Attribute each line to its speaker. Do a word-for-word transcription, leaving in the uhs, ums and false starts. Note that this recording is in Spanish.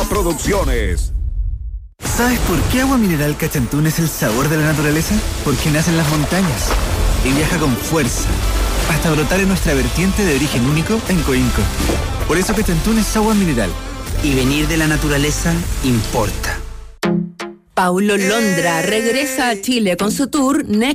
Speaker 1: Producciones.
Speaker 2: ¿Sabes por qué Agua Mineral Cachantún es el sabor de la naturaleza? Porque nace en las montañas y viaja con fuerza hasta brotar en nuestra vertiente de origen único en Coinco. Por eso Cachantún es agua mineral.
Speaker 3: Y venir de la naturaleza importa.
Speaker 4: Paulo Londra regresa a Chile con su tour Next